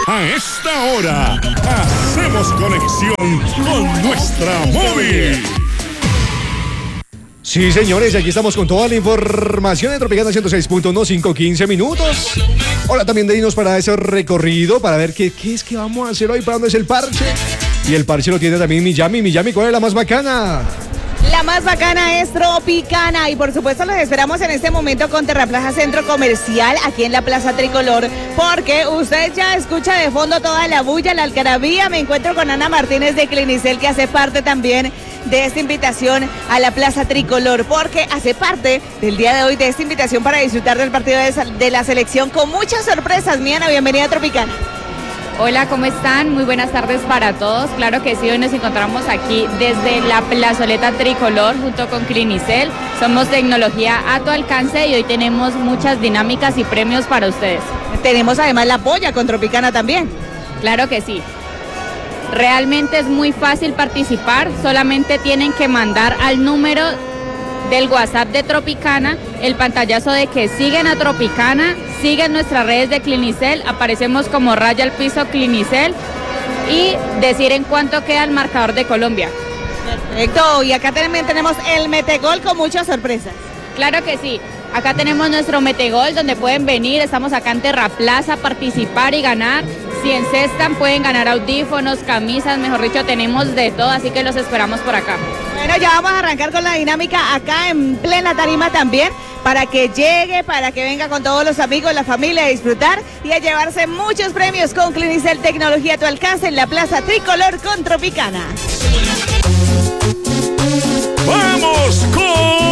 A esta hora, hacemos conexión con nuestra móvil. Sí, señores, aquí estamos con toda la información de Tropicana 106.1, 5:15 minutos. Hola, también de irnos para ese recorrido, para ver qué es que vamos a hacer hoy, para dónde es el parche. Y el parche lo tiene también Miami. Miami, ¿cuál es la más bacana? La más bacana es Tropicana y por supuesto los esperamos en este momento con Terraplaza Centro Comercial aquí en la Plaza Tricolor, porque usted ya escucha de fondo toda la bulla, la algarabía. Me encuentro con Ana Martínez de Clinicel, que hace parte también de esta invitación a la Plaza Tricolor, porque hace parte del día de hoy de esta invitación para disfrutar del partido de la selección con muchas sorpresas. Mi Ana, bienvenida a Tropicana. Hola, ¿cómo están? Muy buenas tardes para todos. Claro que sí, hoy nos encontramos aquí desde la plazoleta Tricolor junto con Clinicel. Somos tecnología a tu alcance y hoy tenemos muchas dinámicas y premios para ustedes. Tenemos además la polla con Tropicana también. Claro que sí. Realmente es muy fácil participar, solamente tienen que mandar al número del WhatsApp de Tropicana el pantallazo de que siguen a Tropicana, siguen nuestras redes de Clinicel, aparecemos como raya al piso Clinicel y decir en cuánto queda el marcador de Colombia. Perfecto, y acá también tenemos el Metegol con muchas sorpresas. Claro que sí, acá tenemos nuestro Metegol donde pueden venir, estamos acá en Terraplaza, participar y ganar. Si encestan pueden ganar audífonos, camisas, mejor dicho, tenemos de todo, así que los esperamos por acá. Bueno, ya vamos a arrancar con la dinámica acá en plena tarima también, para que llegue, para que venga con todos los amigos, la familia a disfrutar y a llevarse muchos premios con Clinicel, tecnología a tu alcance en la Plaza Tricolor con Tropicana. ¡Vamos con